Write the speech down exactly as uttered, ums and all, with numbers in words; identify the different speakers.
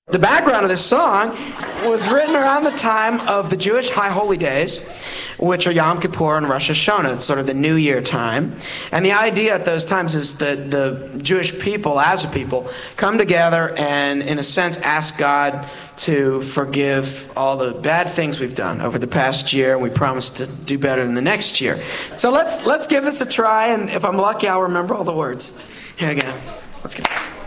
Speaker 1: The background of this song was written around the time of the Jewish High Holy Days, which are Yom Kippur and Rosh Hashanah. It's sort of the New Year time. And the idea at those times is that the Jewish people, as a people, come together and, in a sense, ask God to forgive all the bad things we've done over the past year, and we promise to do better in the next year. So let's let's give this a try, and if I'm lucky, I'll remember all the words. Here again. Let's get it.